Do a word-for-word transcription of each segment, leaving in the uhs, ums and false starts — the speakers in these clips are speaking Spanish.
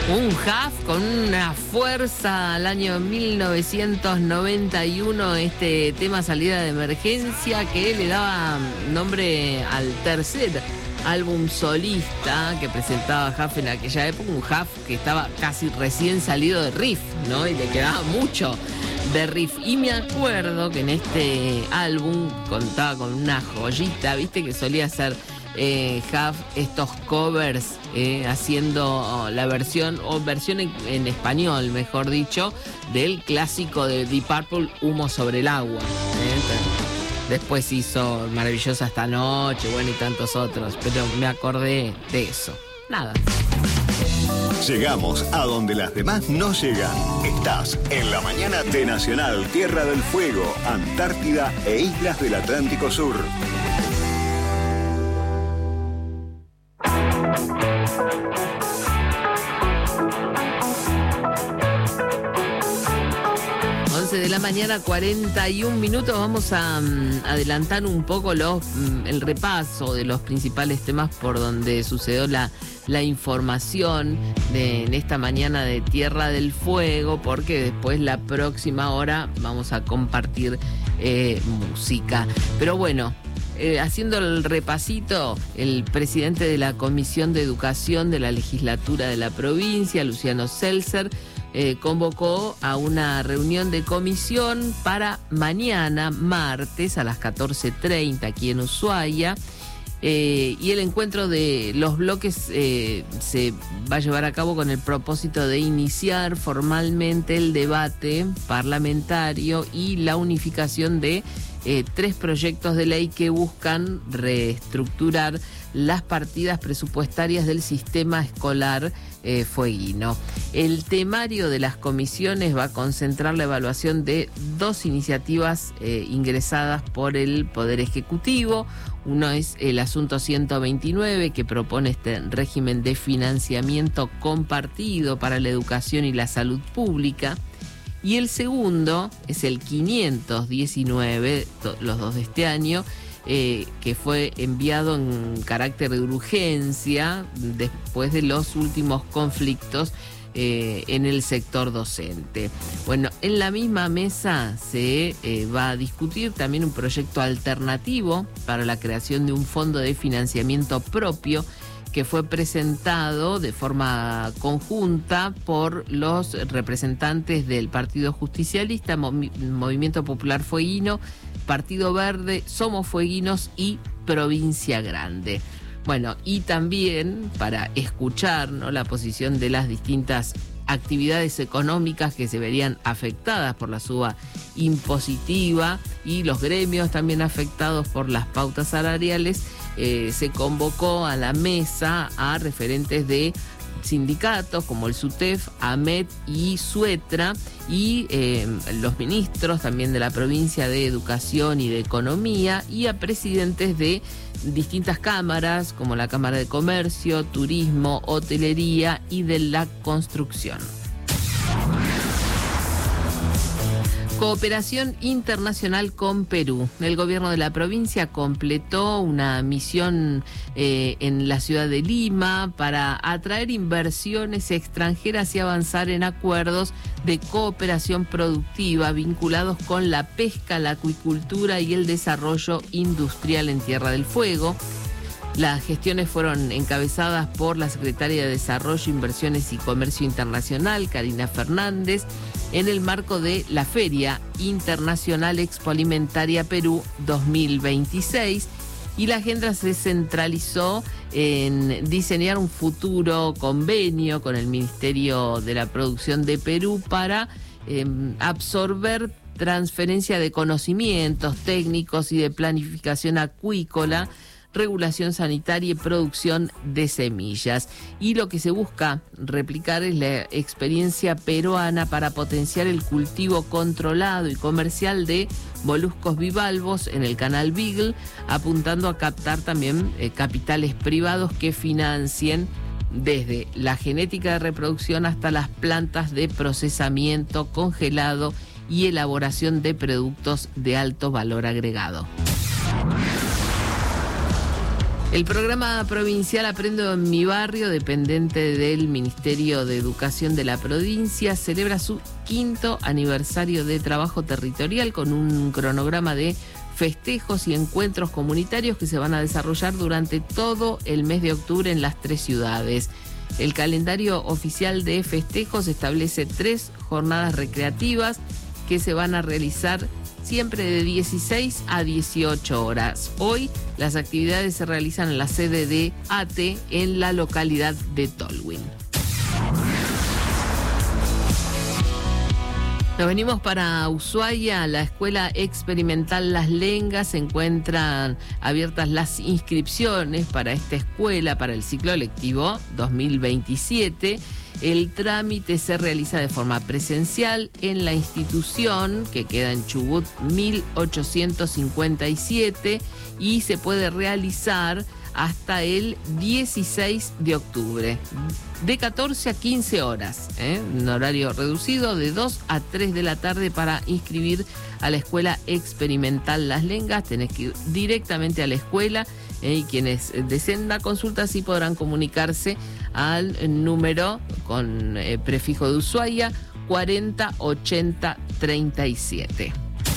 Un Huff con una fuerza al año mil novecientos noventa y uno, este tema Salida de Emergencia, que le daba nombre al tercer álbum solista que presentaba Huff en aquella época, un Huff que estaba casi recién salido de riff, ¿no? Y le quedaba mucho de riff. Y me acuerdo que en este álbum contaba con una joyita, ¿viste? Que solía hacer Eh, Huff estos covers eh, haciendo la versión o versión en, en español, mejor dicho, del clásico de Deep Purple, Humo sobre el agua. Eh. Después hizo Maravillosa esta noche, bueno, y tantos otros, pero me acordé de eso. Nada. Llegamos a donde las demás no llegan. Estás en la mañana de Nacional, Tierra del Fuego, Antártida e Islas del Atlántico Sur. once de la mañana, cuarenta y un minutos. Vamos a um, adelantar un poco los, um, el repaso de los principales temas por donde sucedió la, la información de, en esta mañana de Tierra del Fuego, porque después la próxima hora vamos a compartir eh, música. Pero bueno, Eh, haciendo el repasito, el presidente de la Comisión de Educación de la Legislatura de la provincia, Luciano Seltzer, eh, convocó a una reunión de comisión para mañana, martes, a las catorce treinta, aquí en Ushuaia. Eh, y el encuentro de los bloques eh, se va a llevar a cabo con el propósito de iniciar formalmente el debate parlamentario y la unificación de eh, tres proyectos de ley que buscan reestructurar las partidas presupuestarias del sistema escolar eh, fueguino. El temario de las comisiones va a concentrar la evaluación de dos iniciativas eh, ingresadas por el Poder Ejecutivo. Uno es el asunto ciento veintinueve, que propone este régimen de financiamiento compartido para la educación y la salud pública. Y el segundo es el quinientos diecinueve, los dos de este año, eh, que fue enviado en carácter de urgencia después de los últimos conflictos Eh, en el sector docente. Bueno, en la misma mesa se eh, va a discutir también un proyecto alternativo para la creación de un fondo de financiamiento propio que fue presentado de forma conjunta por los representantes del Partido Justicialista, Movi- Movimiento Popular Fueguino, Partido Verde, Somos Fueguinos y Provincia Grande. Bueno, y también para escuchar, ¿no?, la posición de las distintas actividades económicas que se verían afectadas por la suba impositiva y los gremios también afectados por las pautas salariales, eh, se convocó a la mesa a referentes de sindicatos como el SUTEF, AMET y SUETRA, y eh, los ministros también de la provincia de Educación y de Economía, y a presidentes de distintas cámaras como la Cámara de Comercio, Turismo, Hotelería y de la Construcción. Cooperación internacional con Perú. El gobierno de la provincia completó una misión eh, en la ciudad de Lima para atraer inversiones extranjeras y avanzar en acuerdos de cooperación productiva vinculados con la pesca, la acuicultura y el desarrollo industrial en Tierra del Fuego. Las gestiones fueron encabezadas por la secretaria de Desarrollo, Inversiones y Comercio Internacional, Karina Fernández, en el marco de la Feria Internacional Expoalimentaria Perú dos mil veintiséis, y la agenda se centralizó en diseñar un futuro convenio con el Ministerio de la Producción de Perú para eh, absorber transferencia de conocimientos técnicos y de planificación acuícola, regulación sanitaria y producción de semillas. Y lo que se busca replicar es la experiencia peruana para potenciar el cultivo controlado y comercial de moluscos bivalvos en el canal Beagle, apuntando a captar también eh, capitales privados que financien desde la genética de reproducción hasta las plantas de procesamiento, congelado y elaboración de productos de alto valor agregado. El programa provincial Aprendo en mi barrio, dependiente del Ministerio de Educación de la provincia, celebra su quinto aniversario de trabajo territorial con un cronograma de festejos y encuentros comunitarios que se van a desarrollar durante todo el mes de octubre en las tres ciudades. El calendario oficial de festejos establece tres jornadas recreativas que se van a realizar siempre de dieciséis a dieciocho horas. Hoy las actividades se realizan en la sede de A T E en la localidad de Tolwyn. Nos venimos para Ushuaia. La Escuela Experimental Las Lengas. Se encuentran abiertas las inscripciones para esta escuela para el ciclo lectivo dos mil veintisiete. El trámite se realiza de forma presencial en la institución, que queda en Chubut mil ochocientos cincuenta y siete, y se puede realizar hasta el dieciséis de octubre, de catorce a quince horas, ¿eh? Un horario reducido de dos a tres de la tarde para inscribir a la Escuela Experimental Las Lengas. Tenés que ir directamente a la escuela, ¿eh? Y quienes deseen la consulta sí podrán comunicarse al número con eh, prefijo de Ushuaia cuarenta ochenta treinta y siete.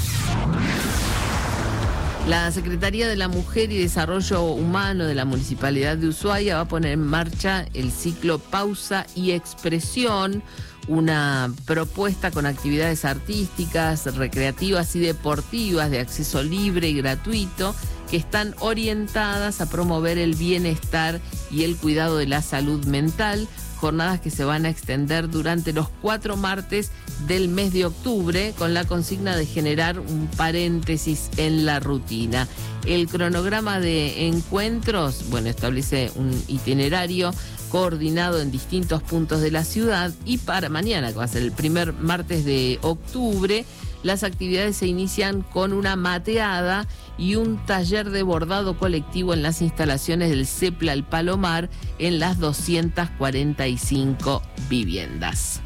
La Secretaría de la Mujer y Desarrollo Humano de la Municipalidad de Ushuaia va a poner en marcha el ciclo Pausa y Expresión, una propuesta con actividades artísticas, recreativas y deportivas de acceso libre y gratuito que están orientadas a promover el bienestar y el cuidado de la salud mental. Jornadas que se van a extender durante los cuatro martes del mes de octubre con la consigna de generar un paréntesis en la rutina. El cronograma de encuentros, bueno, establece un itinerario coordinado en distintos puntos de la ciudad, y para mañana, que va a ser el primer martes de octubre, las actividades se inician con una mateada y un taller de bordado colectivo en las instalaciones del CEPLA El Palomar en las doscientas cuarenta y cinco viviendas.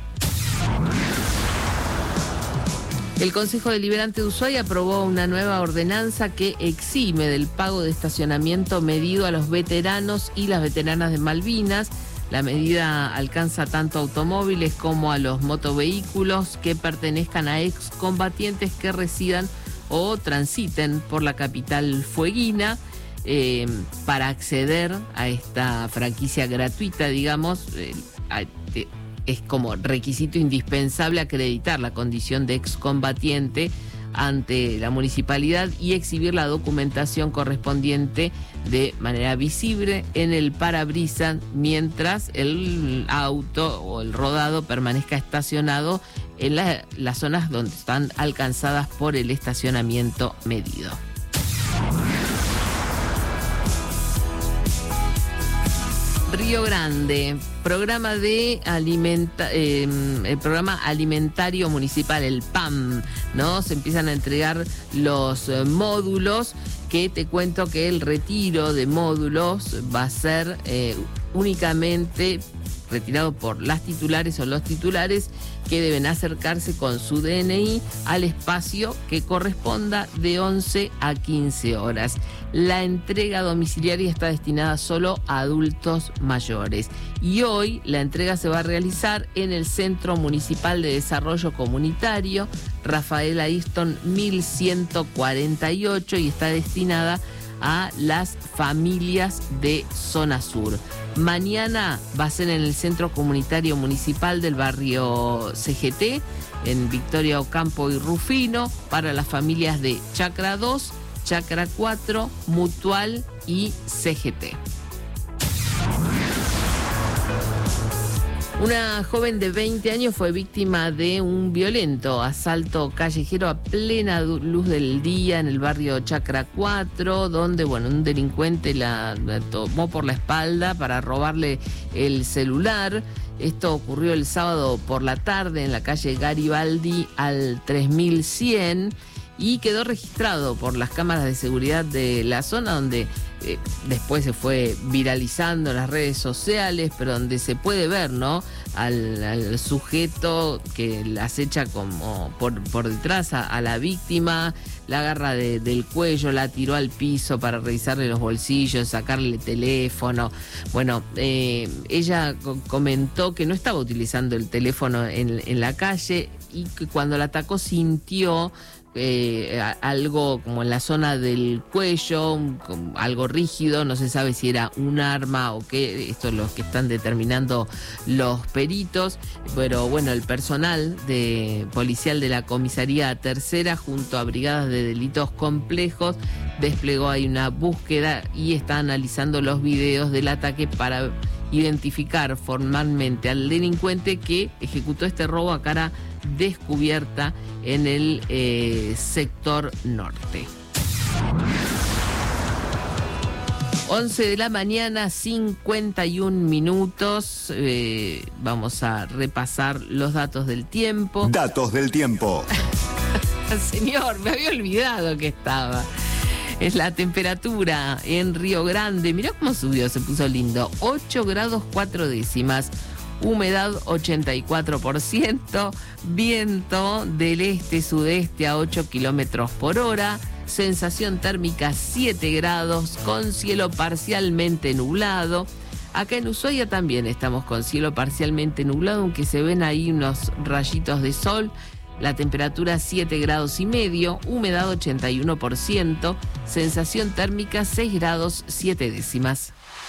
El Consejo Deliberante de Ushuaia aprobó una nueva ordenanza que exime del pago de estacionamiento medido a los veteranos y las veteranas de Malvinas. La medida alcanza tanto a automóviles como a los motovehículos que pertenezcan a excombatientes que residan o transiten por la capital fueguina. Eh, para acceder a esta franquicia gratuita, digamos, eh, eh, es como requisito indispensable acreditar la condición de excombatiente ante la municipalidad y exhibir la documentación correspondiente de manera visible en el parabrisas mientras el auto o el rodado permanezca estacionado en la, las zonas donde están alcanzadas por el estacionamiento medido. Río Grande, programa de alimenta, eh, el programa alimentario municipal, el P A M, ¿no? Se empiezan a entregar los eh, módulos, que te cuento que el retiro de módulos va a ser eh, únicamente retirado por las titulares o los titulares, que deben acercarse con su D N I al espacio que corresponda de once a quince horas. La entrega domiciliaria está destinada solo a adultos mayores. Y hoy la entrega se va a realizar en el Centro Municipal de Desarrollo Comunitario, Rafael Ariston mil ciento cuarenta y ocho, y está destinada a las familias de zona sur. Mañana va a ser en el Centro Comunitario Municipal del barrio C G T, en Victoria Ocampo y Rufino, para las familias de Chacra dos, Chacra cuatro, Mutual y C G T. Una joven de veinte años fue víctima de un violento asalto callejero a plena luz del día en el barrio Chacra cuatro, donde bueno, un delincuente la, la tomó por la espalda para robarle el celular. Esto ocurrió el sábado por la tarde en la calle Garibaldi al tres mil cien y quedó registrado por las cámaras de seguridad de la zona, donde eh, después se fue viralizando en las redes sociales, pero donde se puede ver, ¿no?, al, al sujeto que la acecha como por, por detrás a, a la víctima, la agarra de, del cuello, la tiró al piso para revisarle los bolsillos, sacarle el teléfono. Bueno, eh, ella co- comentó que no estaba utilizando el teléfono en, en la calle y que cuando la atacó sintió Eh, algo como en la zona del cuello, un, algo rígido, no se sabe si era un arma o qué, esto es lo que están determinando los peritos, pero bueno, el personal de policial de la comisaría tercera junto a brigadas de delitos complejos desplegó ahí una búsqueda y está analizando los videos del ataque para identificar formalmente al delincuente que ejecutó este robo a cara descubierta en el eh, sector norte. once de la mañana, cincuenta y un minutos. Eh, vamos a repasar los datos del tiempo. Datos del tiempo. Señor, me había olvidado que estaba. Es la temperatura en Río Grande. Mirá cómo subió, se puso lindo. ocho grados cuatro décimas. Humedad ochenta y cuatro por ciento. Viento del este-sudeste a ocho kilómetros por hora. Sensación térmica siete grados con cielo parcialmente nublado. Acá en Ushuaia también estamos con cielo parcialmente nublado, aunque se ven ahí unos rayitos de sol. La temperatura siete grados y medio, humedad ochenta y uno por ciento, sensación térmica seis grados siete décimas.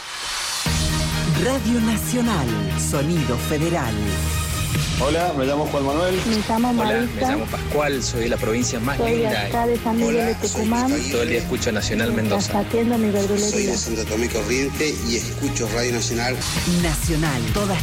Radio Nacional, Sonido Federal. Hola, me llamo Juan Manuel. Me llamo Marita. Hola, me llamo Pascual, soy de la provincia más Soy linda. acá de San Miguel de Tucumán. Todo el día escucho Nacional Mendoza. Atiendo mi verdulería. Soy de Santa Tomé Corriente y escucho Radio Nacional. Nacional, todas